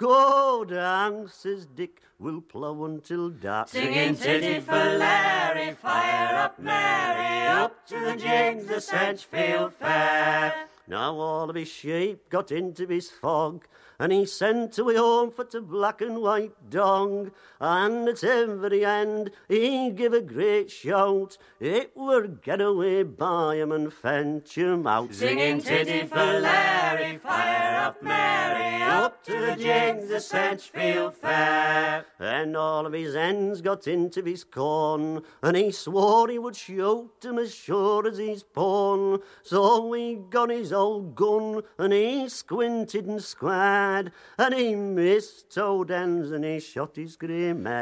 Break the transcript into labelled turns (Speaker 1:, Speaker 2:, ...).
Speaker 1: Go down, says Dick, we'll plough until dark.
Speaker 2: Singing titty for Larry, fire up Mary, up to the jigs, the Sedgefield Fair.
Speaker 1: Now all of his sheep got into his fog, and he sent away home for to black and white dong. And at every end he give a great shout, it were get away by him and fetch him out.
Speaker 2: Singing titty for Larry, fire up Mary, up to the jigs, the Sedgefield Fair.
Speaker 1: Then all of his hens got into his corn, and he swore he would shoot him as sure as he's born. So he got his old gun, and he squinted and squared, and he missed toad hens, and he shot his grey mare.